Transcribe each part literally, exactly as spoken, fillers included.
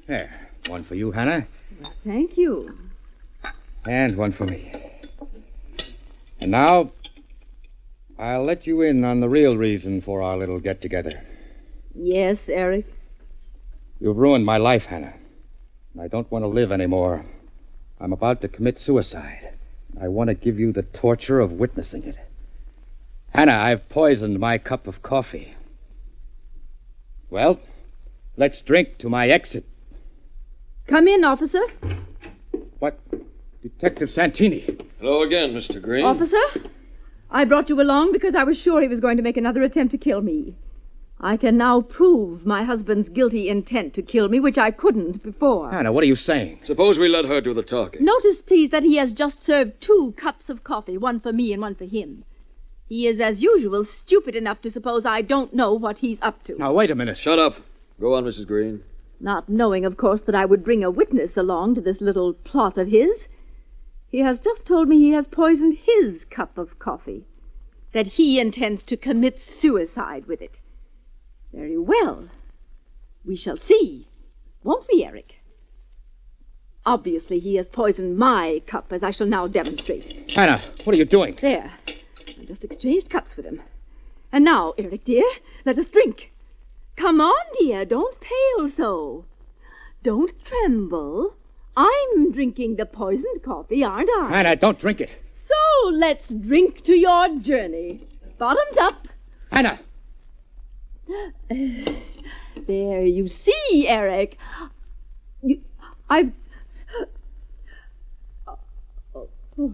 There, one for you, Hannah. Well, thank you. And one for me. And now, I'll let you in on the real reason for our little get-together. Yes, Eric? You've ruined my life, Hannah. I don't want to live anymore. I'm about to commit suicide. I want to give you the torture of witnessing it. Hannah, I've poisoned my cup of coffee. Well, let's drink to my exit. Come in, officer. What? Detective Santini. Hello again, Mister Green. Officer, I brought you along because I was sure he was going to make another attempt to kill me. I can now prove my husband's guilty intent to kill me, which I couldn't before. Hannah, what are you saying? Suppose we let her do the talking. Notice, please, that he has just served two cups of coffee, one for me and one for him. He is, as usual, stupid enough to suppose I don't know what he's up to. Now, wait a minute. Shut up. Go on, Missus Green. Not knowing, of course, that I would bring a witness along to this little plot of his, he has just told me he has poisoned his cup of coffee, that he intends to commit suicide with it. Very well. We shall see, won't we, Eric? Obviously, he has poisoned my cup, as I shall now demonstrate. Hannah, what are you doing? There. I just exchanged cups with him. And now, Eric, dear, let us drink. Come on, dear, don't pale so. Don't tremble. I'm drinking the poisoned coffee, aren't I? Hannah, don't drink it. So let's drink to your journey. Bottoms up. Hannah! Uh, there, you see, Eric. You, I've... Oh.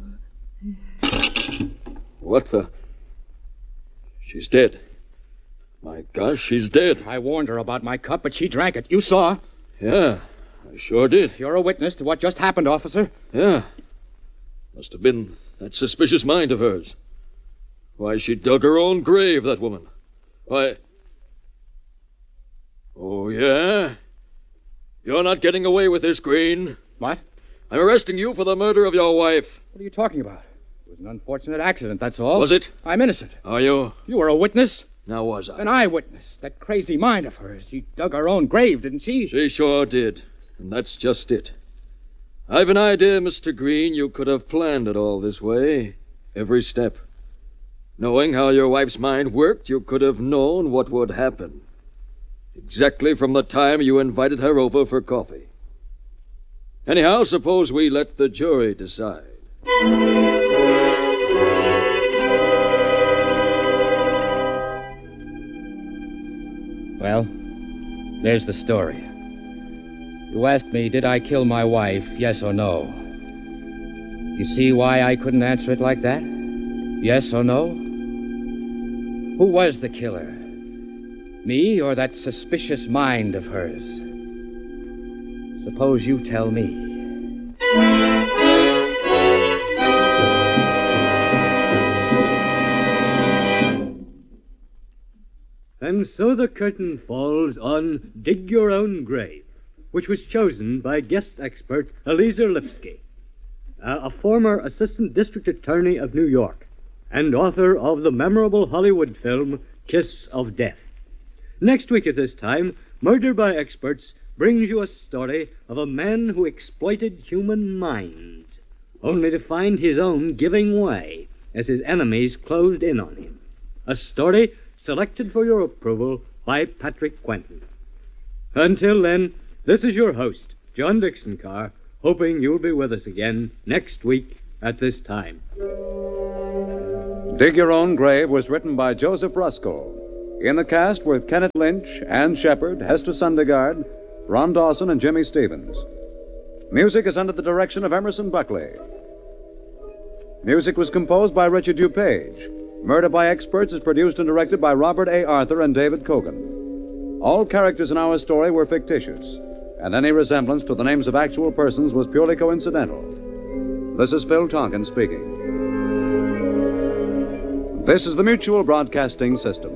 What the... She's dead. My gosh, she's dead. I warned her about my cup, but she drank it. You saw. Yeah, I sure did. You're a witness to what just happened, officer. Yeah. Must have been that suspicious mind of hers. Why, she dug her own grave, that woman. Why... Oh, yeah? You're not getting away with this, Green. What? I'm arresting you for the murder of your wife. What are you talking about? It was an unfortunate accident, that's all. Was it? I'm innocent. Are you? You were a witness. Now was I? An eyewitness. That crazy mind of hers. She dug her own grave, didn't she? She sure did. And that's just it. I've an idea, Mister Green, you could have planned it all this way. Every step. Knowing how your wife's mind worked, you could have known what would happen. Exactly from the time you invited her over for coffee. Anyhow, suppose we let the jury decide. Well, there's the story. You asked me, did I kill my wife, yes or no? You see why I couldn't answer it like that? Yes or no? Who was the killer? Me or that suspicious mind of hers? Suppose you tell me. And so the curtain falls on Dig Your Own Grave, which was chosen by guest expert Eliezer Lipsky, uh, a former assistant district attorney of New York and author of the memorable Hollywood film Kiss of Death. Next week at this time, Murder by Experts brings you a story of a man who exploited human minds, only to find his own giving way as his enemies closed in on him. A story selected for your approval by Patrick Quentin. Until then, this is your host, John Dixon Carr, hoping you'll be with us again next week at this time. Dig Your Own Grave was written by Joseph Ruskell. In the cast were Kenneth Lynch, Ann Shepard, Hester Sundergaard, Ron Dawson, and Jimmy Stevens. Music is under the direction of Emerson Buckley. Music was composed by Richard DuPage. Murder by Experts is produced and directed by Robert A. Arthur and David Kogan. All characters in our story were fictitious, and any resemblance to the names of actual persons was purely coincidental. This is Phil Tonkin speaking. This is the Mutual Broadcasting System.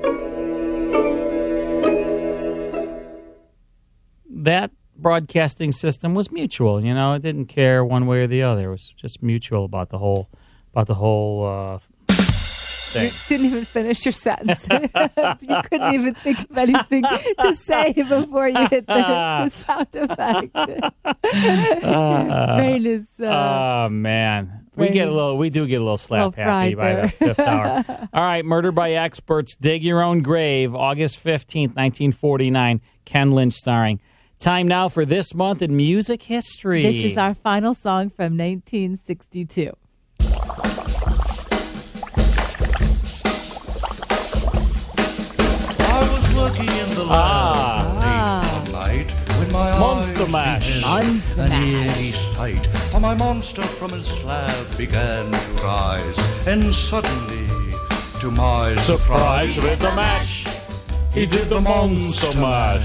That broadcasting system was mutual. You know, it didn't care one way or the other. It was just mutual about the whole, about the whole uh, interesting. You didn't even finish your sentence. You couldn't even think of anything to say before you hit the, the sound effect. Brain is. Uh, oh man, we get a little. We do get a little slap little happy by there. the fifth hour. All right, Murder by Experts. Dig Your Own Grave. August fifteenth, nineteen forty-nine. Ken Lynch starring. Time now for This Month in Music History. This is our final song from nineteen sixty-two. In the Ah. light, when my Monster eyes Mash. beheld Monster an Mash. eerie sight, for my monster from his slab began to rise, and suddenly, to my Surprise surprise, with the mash. He did the monster mash.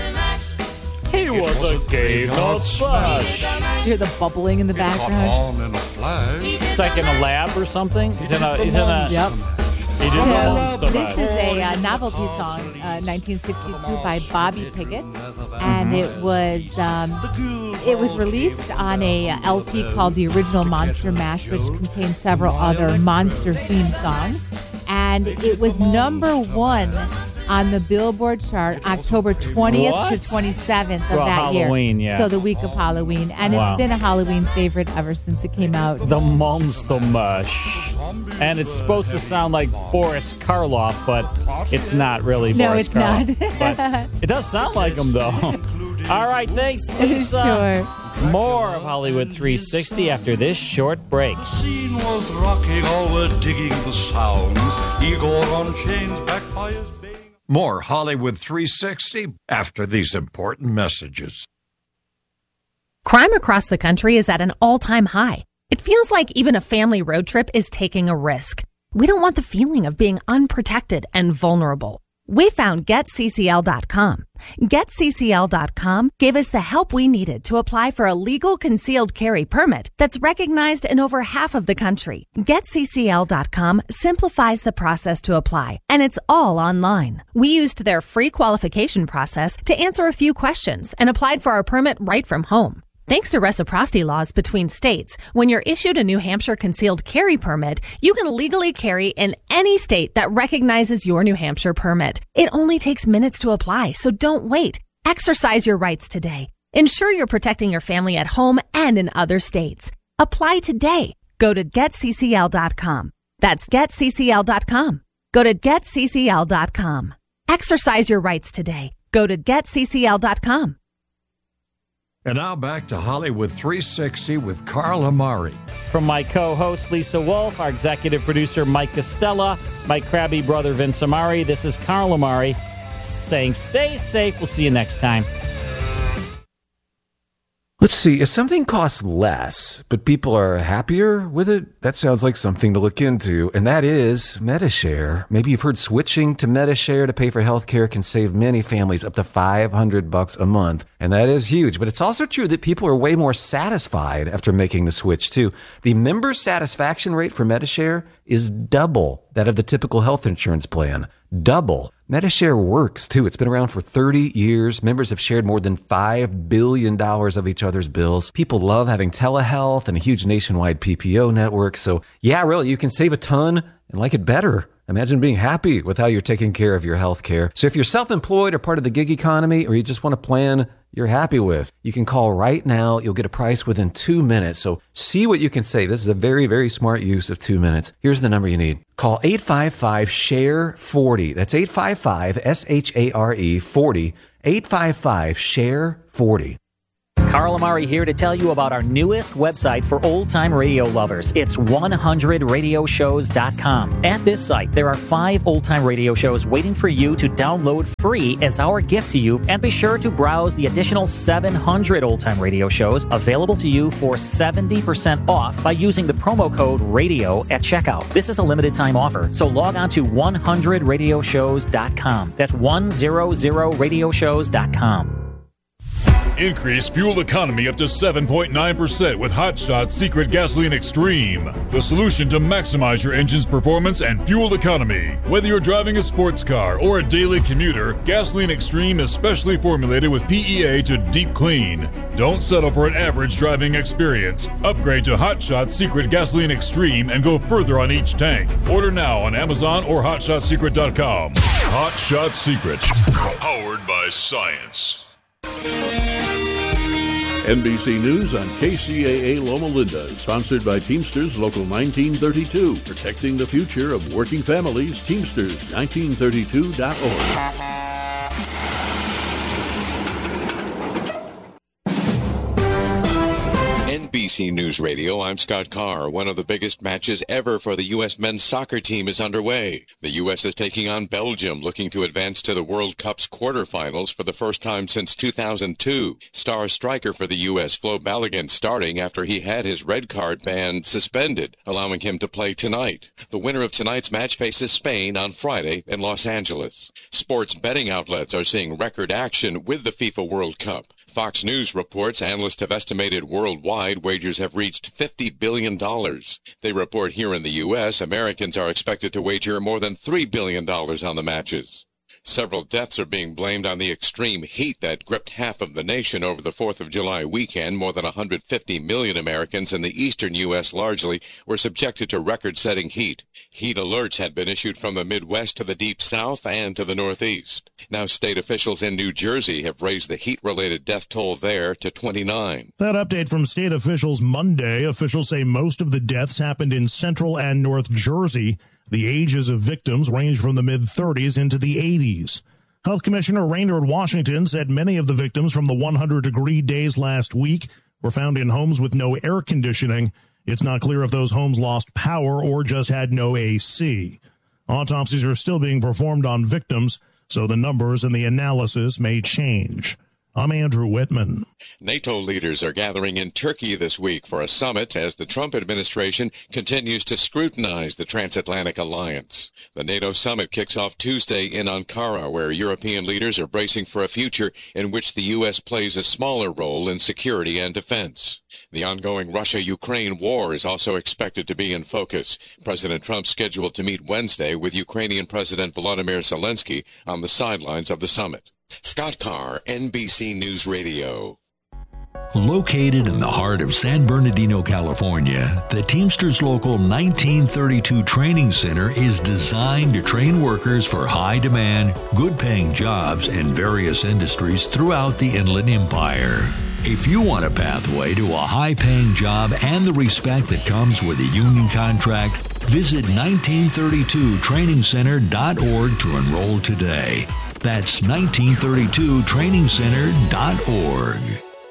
He was a gay nut smash. You hear the bubbling in the it caught background. on in a flash. It's like in a lab or something. He's in a. He's in a. Yep. He did the So monster this mash. is a uh, novelty song, uh, nineteen sixty-two by Bobby Pickett, and it was um, it was released on a L P called The Original Monster Mash, which contained several other monster-themed songs, and it was number one on the Billboard chart October twentieth What? to twenty-seventh of Well, that year. Halloween, yeah. So the week of Halloween, and Wow. it's been a Halloween favorite ever since it came out. The Monster Mash. And it's supposed to sound like Boris Karloff, but it's not really No, Boris it's Karloff. not. But it does sound like him, though. All right, thanks, Lisa. Sure. More of Hollywood three sixty after this short break. The scene was rocking, all were digging the sounds. Igor on chains, backed by his baying. More Hollywood three sixty after these important messages. Crime across the country is at an all-time high. It feels like even a family road trip is taking a risk. We don't want the feeling of being unprotected and vulnerable. We found Get C C L dot com. Get C C L dot com gave us the help we needed to apply for a legal concealed carry permit that's recognized in over half of the country. Get C C L dot com simplifies the process to apply, and it's all online. We used their free qualification process to answer a few questions and applied for our permit right from home. Thanks to reciprocity laws between states, when you're issued a New Hampshire concealed carry permit, you can legally carry in any state that recognizes your New Hampshire permit. It only takes minutes to apply, so don't wait. Exercise your rights today. Ensure you're protecting your family at home and in other states. Apply today. Go to Get C C L dot com. That's Get C C L dot com. Go to Get C C L dot com. Exercise your rights today. Go to Get C C L dot com. And now back to Hollywood three sixty with Carl Amari. From my co-host, Lisa Wolf, our executive producer, Mike Costello, my crabby brother, Vince Amari, this is Carl Amari saying stay safe. We'll see you next time. Let's see, if something costs less, but people are happier with it, that sounds like something to look into, and that is Medi-Share. Maybe you've heard switching to Medi-Share to pay for healthcare can save many families up to five hundred bucks a month, and that is huge. But it's also true that people are way more satisfied after making the switch, too. The member satisfaction rate for Medi-Share is double that of the typical health insurance plan. Double. Medi-Share works, too. It's been around for thirty years. Members have shared more than five billion dollars of each other's bills. People love having telehealth and a huge nationwide P P O network. So, yeah, really, you can save a ton and like it better. Imagine being happy with how you're taking care of your health care. So if you're self-employed or part of the gig economy, or you just want a plan you're happy with, you can call right now. You'll get a price within two minutes. So see what you can save. This is a very, very smart use of two minutes. Here's the number you need. Call eight five five, S H A R E, forty. That's eight five five, S H A R E, forty. eight five five, S H A R E, forty. Carl Amari here to tell you about our newest website for old-time radio lovers. It's one hundred radio shows dot com. At this site, there are five old-time radio shows waiting for you to download free as our gift to you, and be sure to browse the additional seven hundred old-time radio shows available to you for seventy percent off by using the promo code RADIO at checkout. This is a limited-time offer, so log on to one hundred radio shows dot com. That's one hundred radio shows dot com. Increase fuel economy up to seven point nine percent with Hot Shot Secret Gasoline Extreme, the solution to maximize your engine's performance and fuel economy. Whether you're driving a sports car or a daily commuter, Gasoline Extreme is specially formulated with P E A to deep clean. Don't settle for an average driving experience. Upgrade to Hot Shot Secret Gasoline Extreme and go further on each tank. Order now on Amazon or hot shot secret dot com. Hot Shot Secret, powered by science. N B C News on K C A A Loma Linda, sponsored by Teamsters Local nineteen thirty-two, protecting the future of working families. Teamsters nineteen thirty-two dot org. N B C News Radio, I'm Scott Carr. One of the biggest matches ever for the U S men's soccer team is underway. The U S is taking on Belgium, looking to advance to the World Cup's quarterfinals for the first time since two thousand two. Star striker for the U S, Flo Balogun, starting after he had his red card ban suspended, allowing him to play tonight. The winner of tonight's match faces Spain on Friday in Los Angeles. Sports betting outlets are seeing record action with the FIFA World Cup. Fox News reports analysts have estimated worldwide wagers have reached fifty billion dollars. They report here in the U S, Americans are expected to wager more than three billion dollars on the matches. Several deaths are being blamed on the extreme heat that gripped half of the nation over the fourth of July weekend. More than one hundred fifty million Americans in the eastern U S largely were subjected to record-setting heat. Heat alerts had been issued from the Midwest to the Deep South and to the Northeast. Now state officials in New Jersey have raised the heat-related death toll there to twenty-nine. That update from state officials Monday. Officials say most of the deaths happened in central and North Jersey. The ages of victims range from the mid-thirties into the eighties. Health Commissioner Raynard Washington said many of the victims from the one hundred degree days last week were found in homes with no air conditioning. It's not clear if those homes lost power or just had no A C. Autopsies are still being performed on victims, so the numbers and the analysis may change. I'm Andrew Whitman. NATO leaders are gathering in Turkey this week for a summit as the Trump administration continues to scrutinize the transatlantic alliance. The NATO summit kicks off Tuesday in Ankara, where European leaders are bracing for a future in which the U S plays a smaller role in security and defense. The ongoing Russia-Ukraine war is also expected to be in focus. President Trump scheduled to meet Wednesday with Ukrainian President Volodymyr Zelensky on the sidelines of the summit. Scott Carr, N B C News Radio. Located in the heart of San Bernardino, California, the Teamsters Local nineteen thirty-two Training Center is designed to train workers for high-demand, good-paying jobs in various industries throughout the Inland Empire. If you want a pathway to a high-paying job and the respect that comes with a union contract, visit nineteen thirty-two training center dot org to enroll today. That's nineteen thirty-two training center dot org.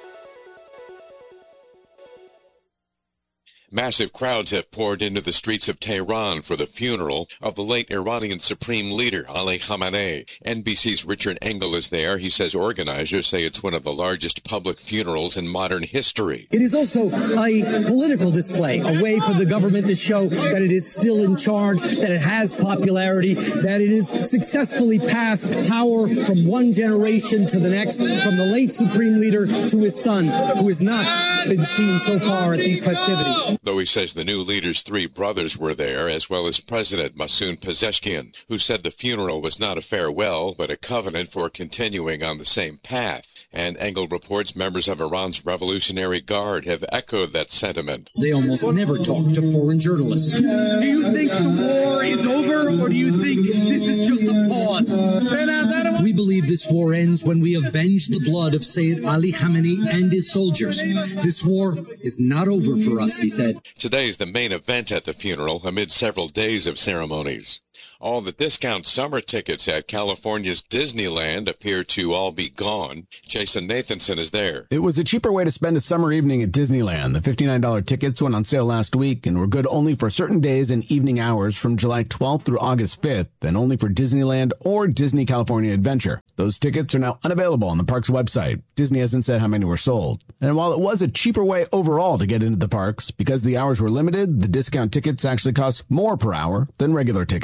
Massive crowds have poured into the streets of Tehran for the funeral of the late Iranian Supreme Leader Ali Khamenei. N B C's Richard Engel is there. He says organizers say it's one of the largest public funerals in modern history. It is also a political display, a way for the government to show that it is still in charge, that it has popularity, that it has successfully passed power from one generation to the next, from the late Supreme Leader to his son, who has not been seen so far at these festivities. Though he says the new leader's three brothers were there, as well as President Masoud Pezeshkian, who said the funeral was not a farewell, but a covenant for continuing on the same path. And Engel reports members of Iran's Revolutionary Guard have echoed that sentiment. They almost never talk to foreign journalists. Do you think the war is over, or do you think this is just a pause? We believe this war ends when we avenge the blood of Sayyid Ali Khamenei and his soldiers. This war is not over for us, he said. Today is the main event at the funeral amid several days of ceremonies. All the discount summer tickets at California's Disneyland appear to all be gone. Jason Nathanson is there. It was a cheaper way to spend a summer evening at Disneyland. The fifty-nine dollars tickets went on sale last week and were good only for certain days and evening hours from July twelfth through August fifth, and only for Disneyland or Disney California Adventure. Those tickets are now unavailable on the park's website. Disney hasn't said how many were sold. And while it was a cheaper way overall to get into the parks, because the hours were limited, the discount tickets actually cost more per hour than regular tickets.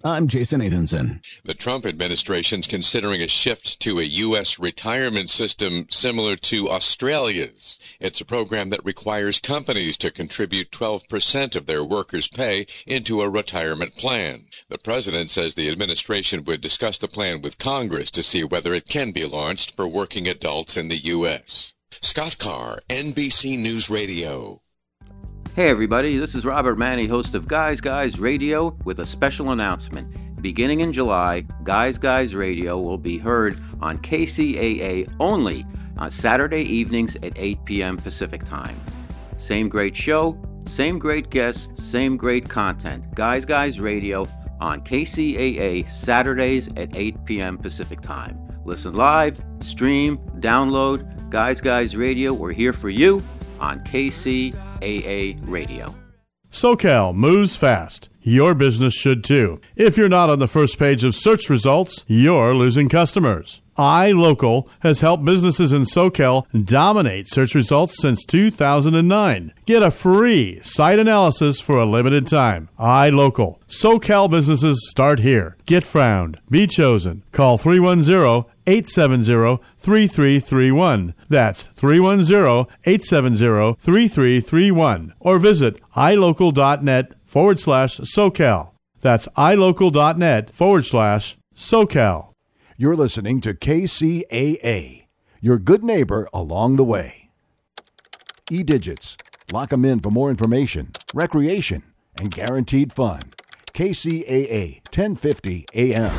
I'm Jason Nathanson. The Trump administration's considering a shift to a U S retirement system similar to Australia's. It's a program that requires companies to contribute twelve percent of their workers' pay into a retirement plan. The president says the administration would discuss the plan with Congress to see whether it can be launched for working adults in the U S. Scott Carr, N B C News Radio. Hey everybody, this is Robert Manny, host of Guys Guys Radio, with a special announcement. Beginning in July, Guys Guys Radio will be heard on K C A A only on Saturday evenings at eight p.m. Pacific Time. Same great show, same great guests, same great content. Guys Guys Radio on K C A A Saturdays at eight p.m. Pacific Time. Listen live, stream, download. Guys Guys Radio, we're here for you on K C A A Radio. SoCal moves fast. Your business should too. If you're not on the first page of search results, you're losing customers. iLocal has helped businesses in SoCal dominate search results since two thousand nine. Get a free site analysis for a limited time. iLocal. SoCal businesses start here. Get found. Be chosen. Call three one zero, eight seven zero, three three three one. That's three one zero, eight seven zero, three three three one. Or visit ilocal.net forward slash SoCal. That's ilocal.net forward slash SoCal. You're listening to K C A A, your good neighbor along the way. E-Digits. Lock 'em in for more information, recreation, and guaranteed fun. K C A A, ten fifty A M.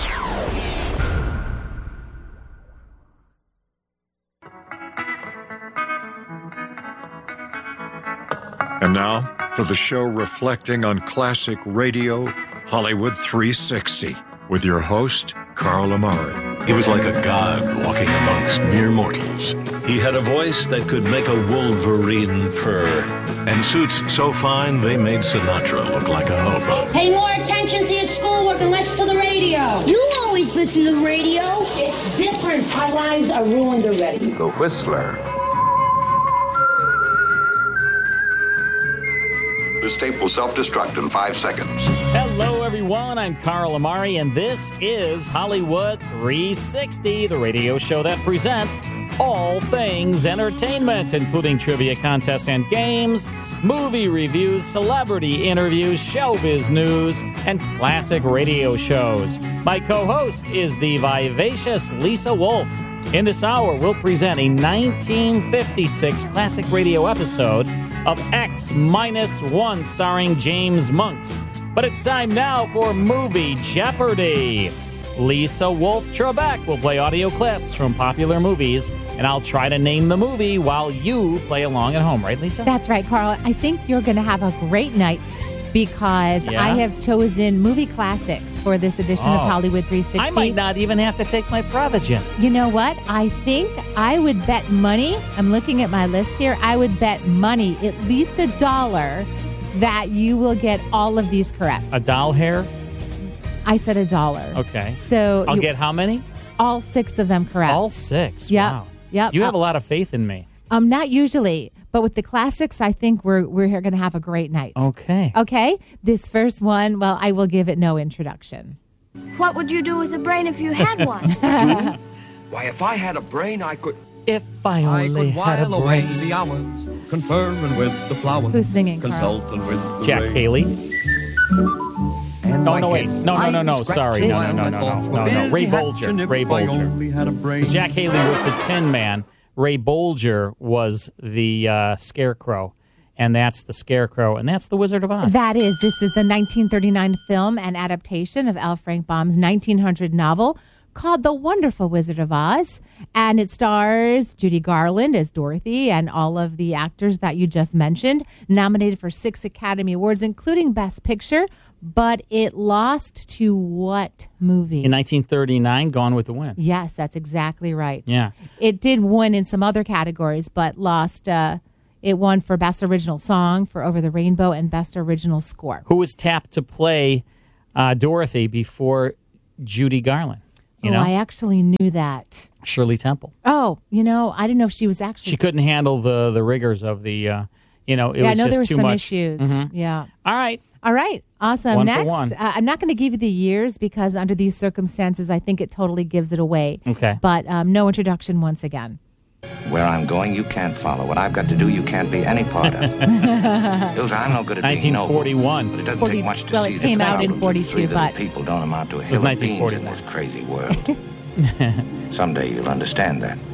And now for the show reflecting on classic radio, Hollywood three sixty, with your host, Carl Amari. He was like a god walking amongst mere mortals. He had a voice that could make a wolverine purr, and suits so fine they made Sinatra look like a hobo. Pay more attention to your schoolwork and less to the radio. You always listen to the radio. It's different. Our lives are ruined already. The Whistler. This tape will self-destruct in five seconds. Hello, everyone. I'm Carl Amari, and this is Hollywood three sixty, the radio show that presents all things entertainment, including trivia contests and games, movie reviews, celebrity interviews, showbiz news, and classic radio shows. My co-host is the vivacious Lisa Wolf. In this hour, we'll present a nineteen fifty-six classic radio episode of X Minus One, starring James Monks. But it's time now for Movie Jeopardy! Lisa Wolf Trebek will play audio clips from popular movies, and I'll try to name the movie while you play along at home. Right, Lisa? That's right, Carl. I think you're going to have a great night because Yeah? I have chosen movie classics for this edition Oh. of Hollywood three sixty. I might not even have to take my Provigen. You know what? I think I would bet money. I'm looking at my list here. I would bet money, at least a dollar, that you will get all of these correct. A doll hair? I said a dollar. Okay. So I'll you- get how many? All six of them correct. All six? Yep. Wow. Yep. You have Uh, a lot of faith in me. Um, not usually, but with the classics, I think we're we're going to have a great night. Okay. Okay. This first one, well, I will give it no introduction. What would you do with a brain if you had one? Why, if I had a brain, I could... If I I only could had a while away brain. the hours, conferring with the flowers. Who's singing, Carl? Consulting with the Jack rain. Haley. And No, my no, wait. head No, no, no, I'd no. scratch Sorry. No, no, while no, my no, thoughts no, were no, no. Ray busy Bolger. hatching if Ray I Bolger. only had a brain. Because Jack Haley was the Tin Man. Ray Bolger was the uh, Scarecrow. And that's the Scarecrow. And that's the Wizard of Oz. That is, this is the nineteen thirty-nine film and adaptation of L. Frank Baum's nineteen hundred novel called The Wonderful Wizard of Oz. And it stars Judy Garland as Dorothy and all of the actors that you just mentioned, nominated for six Academy Awards, including Best Picture. But it lost to what movie? In nineteen thirty-nine, Gone with the Wind. Yes, that's exactly right. Yeah. It did win in some other categories, but lost. Uh, it won for Best Original Song for Over the Rainbow and Best Original Score. Who was tapped to play uh, Dorothy before Judy Garland? You oh, know? I actually knew that. Shirley Temple. Oh, you know, I didn't know if she was actually. She couldn't handle the, the rigors of the, uh, you know, it yeah, was I know just there were too some much. issues. Mhm. Yeah. All right. All right. Awesome. One for Next, one. Uh, I'm not going to give you the years because under these circumstances, I think it totally gives it away. Okay. But um, no introduction once again. Where I'm going, you can't follow. What I've got to do, you can't be any part of. Ilsa, I'm no good at being noble. nineteen forty-one. But it doesn't forty take much to well, see it that came out in problems of forty-two, three little but- people don't amount to a was hill of beans nineteen in forty-one. this crazy world. Someday you'll understand that.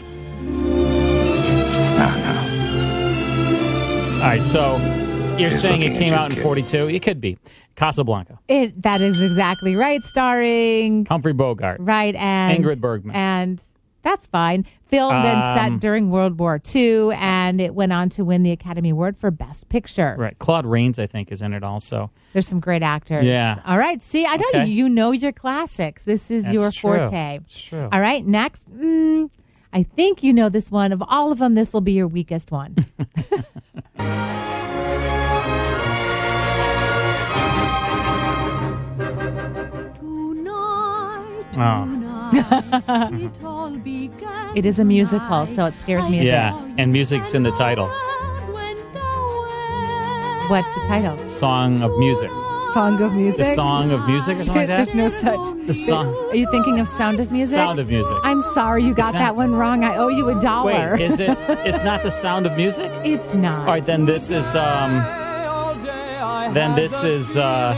No, no. All right, so you're He's saying it looking came at you, out in kid. forty-two? It could be. Casablanca. It That is exactly right. Starring, Humphrey Bogart. right, and Ingrid Bergman. And that's fine. Filmed and Um, set during World War Two, and it went on to win the Academy Award for Best Picture. Right. Claude Rains, I think, is in it also. There's some great actors. Yeah. All right. See, I know Okay. you, you know your classics. This is That's your true. forte. It's true. All right. Next. Mm, I think you know this one. Of all of them, this will be your weakest one. Oh. It is a musical, so it scares me a Yeah, bit. and music's in the title. What's the title? Song of Music. Song of Music? The Song of Music or something like that? There's no such. The song. Are you thinking of Sound of Music? Sound of Music. I'm sorry you got It's not- that one wrong. I owe you a dollar. Wait, is it? It's not the Sound of Music? It's not. All right, then this is, um, then this is, uh,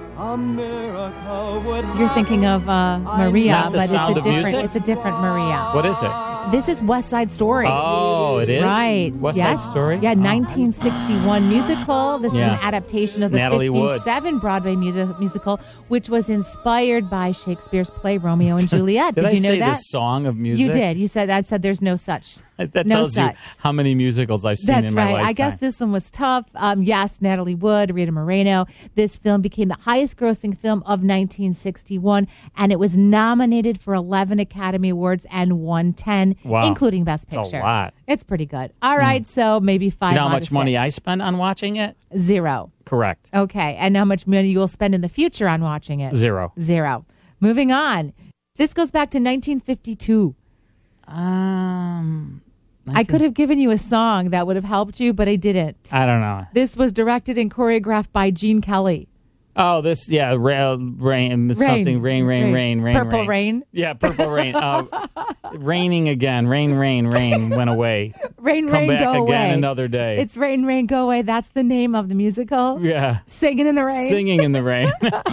You're thinking of uh, Maria, not the but it's Sound a of different. Music? It's a different Maria. what is it? This is West Side Story. Oh, it is? Right. West yes. Side Story? Yeah, Oh. nineteen sixty-one musical. This Yeah. is an adaptation of the Natalie Wood. fifty-seven Broadway mu- musical, which was inspired by Shakespeare's play Romeo and Juliet. Did, Did, I you know say that? the Song of Music? You did. You said that. Said there's no such. That no tells such. you how many musicals I've seen That's in my right. lifetime. I guess this one was tough. Um, yes, Natalie Wood, Rita Moreno. This film became the highest-grossing film of nineteen sixty-one, and it was nominated for eleven Academy Awards and won ten, Wow. including Best It's a Picture. lot. It's pretty good. All right, so maybe five. You know how out much of money six. I spent on watching it? Zero. Correct. Okay, and how much money you will spend in the future on watching it? Zero. Zero. Moving on. This goes back to nineteen fifty-two. Um, I could have given you a song that would have helped you, but I didn't. I don't know. This was directed and choreographed by Gene Kelly. Oh, this, yeah, ra- rain, something, rain, rain, rain, rain, Purple Rain. Yeah, Purple Rain. Uh, raining again, rain, rain, rain went away. Rain, Come rain, back go again away. another day. It's Rain, Rain, Go Away. That's the name of the musical. Yeah. Singing in the Rain. Singing in the rain.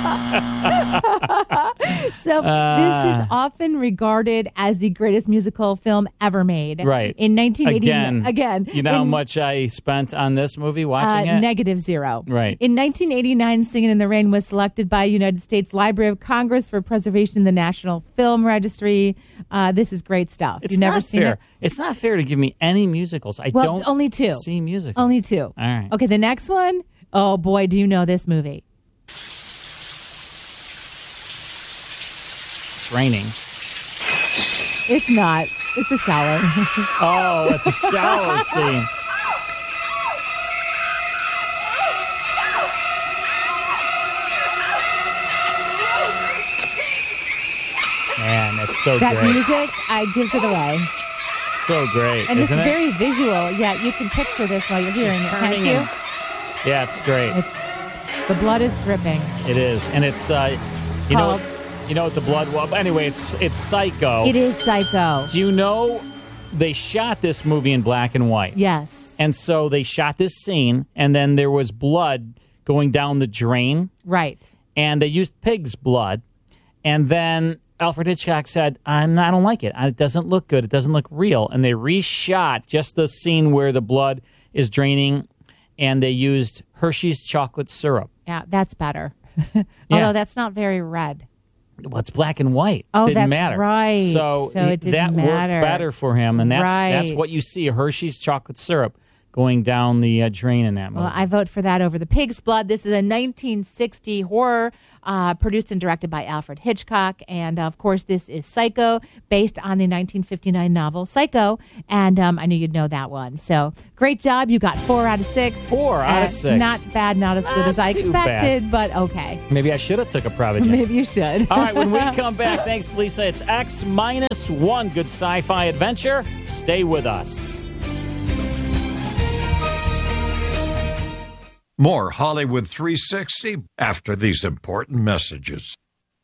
So Uh, this is often regarded as the greatest musical film ever made. Right. In nineteen eighty. Again. Again. You know how in, much I spent on this movie watching uh, it? Negative zero. Right. In nineteen eighty-nine, Singing in the Rain was selected by United States Library of Congress for preservation in the National Film Registry. Uh, this is great stuff. It's You've never not seen fair. it? It's not fair to give me any musicals. I Well, don't only two. see musicals. Only two. All right. Okay, the next one. Oh boy, do you know this movie? It's raining. It's not. It's a shower. Oh, it's a shower scene. Man, it's so that great. music, I gives it away. So great, And isn't it's it? very visual. Yeah, you can picture this while you're hearing it, can't turning you? and- Yeah, it's great. The blood is dripping. It is, and it's uh, you Called- know, you know what the blood. Well, anyway, it's it's Psycho. It is Psycho. Do you know they shot this movie in black and white? Yes. And so they shot this scene, and then there was blood going down the drain. Right. And they used pig's blood, and then Alfred Hitchcock said, I'm, I don't like it. It doesn't look good. It doesn't look real. And they reshot just the scene where the blood is draining, and they used Hershey's chocolate syrup. Yeah, that's better. Yeah. Although that's not very red. Well, it's black and white. Oh, didn't that's matter. right. So, So it didn't that matter. worked better for him, and that's that's Right. what you see, Hershey's chocolate syrup going down the uh, drain in that movie. Well, I vote for that over The Pig's Blood. This is a nineteen sixty horror uh, produced and directed by Alfred Hitchcock. And, of course, this is Psycho, based on the nineteen fifty-nine novel Psycho. And um, I knew you'd know that one. So great job. You got four out of six. Four out of six. Not bad, not as good Not as I too expected, but okay. Maybe I should have took a private jet. Maybe you should. All right, when we come back, thanks, Lisa. It's X minus one. Good sci-fi adventure. Stay with us. More Hollywood three sixty after these important messages.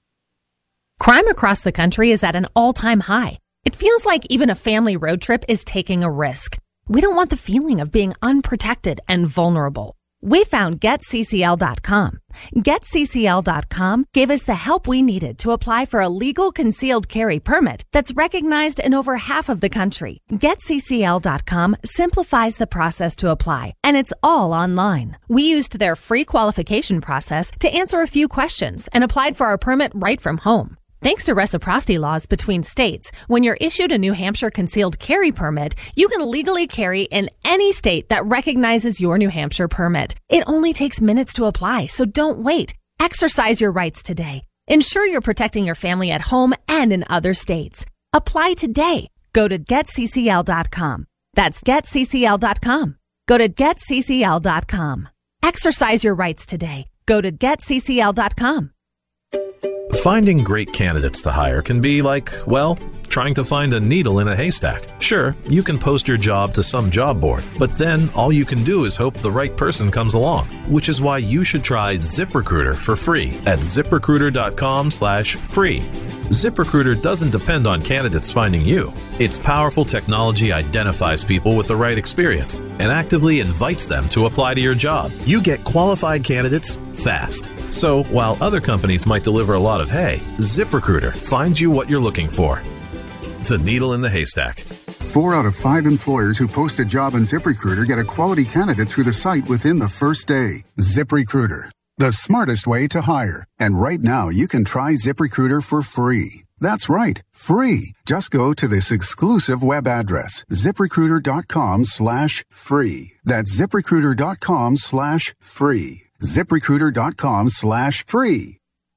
Crime across the country is at an all-time high. It feels like even a family road trip is taking a risk. We don't want the feeling of being unprotected and vulnerable. We found Get C C L dot com. Get C C L dot com gave us the help we needed to apply for a legal concealed carry permit that's recognized in over half of the country. Get C C L dot com simplifies the process to apply, and it's all online. We used their free qualification process to answer a few questions and applied for our permit right from home. Thanks to reciprocity laws between states, when you're issued a New Hampshire concealed carry permit, you can legally carry in any state that recognizes your New Hampshire permit. It only takes minutes to apply, so don't wait. Exercise your rights today. Ensure you're protecting your family at home and in other states. Apply today. Go to Get C C L dot com. That's Get C C L dot com. Go to Get C C L dot com. Exercise your rights today. Go to Get C C L dot com. Finding great candidates to hire can be like, well, trying to find a needle in a haystack. Sure, you can post your job to some job board, but then all you can do is hope the right person comes along, which is why you should try ZipRecruiter for free at ZipRecruiter.com slash free. ZipRecruiter doesn't depend on candidates finding you. Its powerful technology identifies people with the right experience and actively invites them to apply to your job. You get qualified candidates fast. So while other companies might deliver a lot of hay, ZipRecruiter finds you what you're looking for. The needle in the haystack. Four out of five employers who post a job on ZipRecruiter get a quality candidate through the site within the first day. ZipRecruiter, the smartest way to hire. And right now, you can try ZipRecruiter for free. That's right, free. Just go to this exclusive web address, ZipRecruiter.com slash free. That's ZipRecruiter.com slash free. ZipRecruiter.com slash free.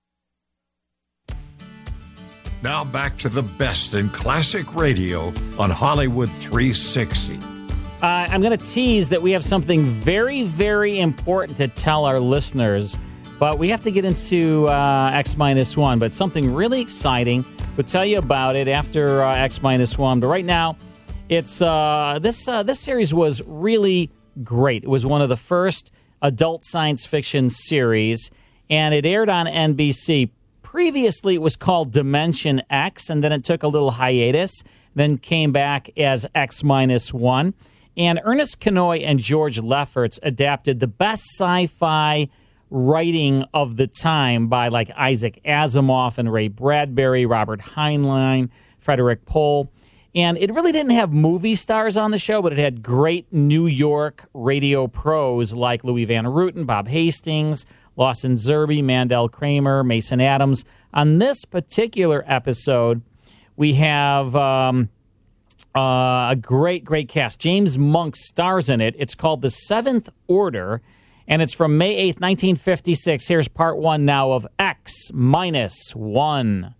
Now back to the best in classic radio on Hollywood three sixty. Uh, I'm going to tease that we have something very, very important to tell our listeners, but we have to get into uh, X minus one. But something really exciting. We'll tell you about it after uh, X minus one. But right now, it's uh, this uh, this series was really great. It was one of the first adult science fiction series, and it aired on N B C. Previously, it was called Dimension X, and then it took a little hiatus, then came back as X minus one. And Ernest Kinoy and George Lefferts adapted the best sci-fi writing of the time by like Isaac Asimov and Ray Bradbury, Robert Heinlein, Frederick Pohl. And it really didn't have movie stars on the show, but it had great New York radio pros like Louis Van Rooten, Bob Hastings, Lawson Zerbe, Mandel Kramer, Mason Adams. On this particular episode, we have um, uh, a great, great cast. James Monk stars in it. It's called The Seventh Order, and it's from May eighth, nineteen fifty-six. Here's part one now of X minus one.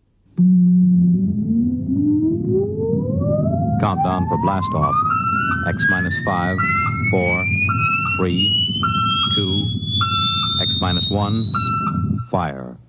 Countdown for blast off. X minus five, four, three, two, X minus one, fire.